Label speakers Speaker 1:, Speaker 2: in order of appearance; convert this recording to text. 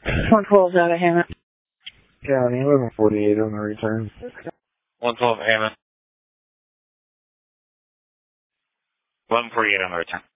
Speaker 1: 112 out of Hammond.
Speaker 2: County, 1148 on the return.
Speaker 3: 112 Hammond. 1148 on the return.